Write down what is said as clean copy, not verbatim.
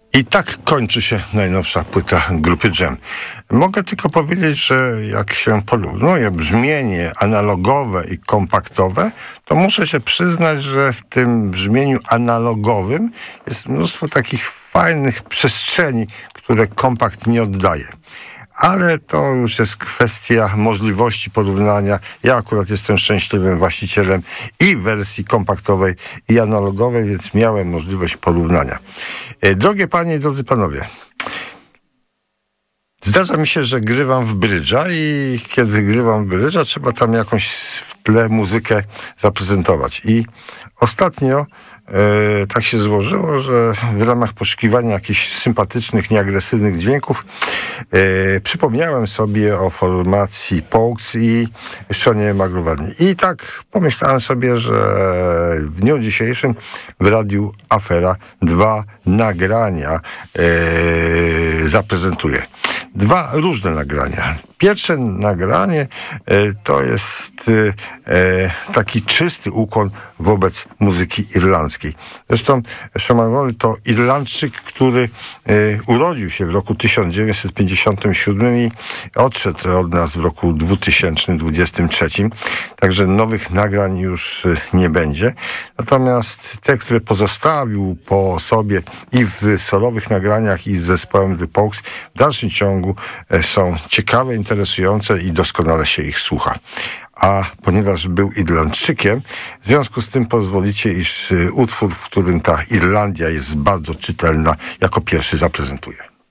I tak kończy się najnowsza płyta grupy Dżem. Mogę tylko powiedzieć, że jak się porównuje brzmienie analogowe i kompaktowe, to muszę się przyznać, że w tym brzmieniu analogowym jest mnóstwo takich fajnych przestrzeni, które kompakt nie oddaje. Ale to już jest kwestia możliwości porównania. Ja akurat jestem szczęśliwym właścicielem i wersji kompaktowej, i analogowej, więc miałem możliwość porównania. Drogie panie i drodzy panowie, zdarza mi się, że grywam w brydża i kiedy grywam w brydża, trzeba tam jakąś w tle muzykę zaprezentować. I ostatnio tak się złożyło, że w ramach poszukiwania jakichś sympatycznych, nieagresywnych dźwięków przypomniałem sobie o formacji Pogues i Seanie McGovern. I tak pomyślałem sobie, że w dniu dzisiejszym w Radiu Afera 2 nagrania zaprezentuję. 2 różne nagrania. Pierwsze nagranie to jest taki czysty ukłon wobec muzyki irlandzkiej. Zresztą Sean McGovern to Irlandczyk, który urodził się w roku 1957 i odszedł od nas w roku 2023. Także nowych nagrań już nie będzie. Natomiast te, które pozostawił po sobie i w solowych nagraniach, i z zespołem The Pogues, w dalszym ciągu są ciekawe, interesujące i doskonale się ich słucha. A ponieważ był Irlandczykiem, w związku z tym pozwolicie, iż utwór, w którym ta Irlandia jest bardzo czytelna, jako pierwszy zaprezentuję.